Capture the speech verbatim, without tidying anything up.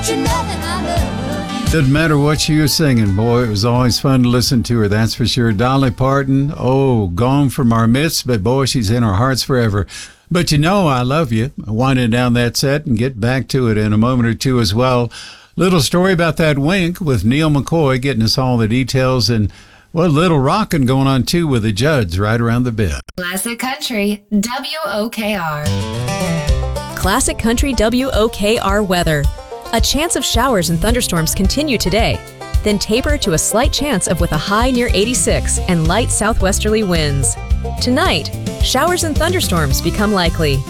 you know that I love you. Doesn't matter what she was singing, boy, it was always fun to listen to her, that's for sure. Dolly Parton, oh, gone from our midst, but boy, she's in our hearts forever. But you know I love you. Winding down that set and get back to it in a moment or two as well. Little story about that wink with Neil McCoy getting us all the details, and well, a little rocking going on too with the Judds right around the bend. Classic Country, W O K R. Classic Country W O K R weather. A chance of showers and thunderstorms continue today, then taper to a slight chance of with a high near eighty-six and light southwesterly winds. Tonight, showers and thunderstorms become likely.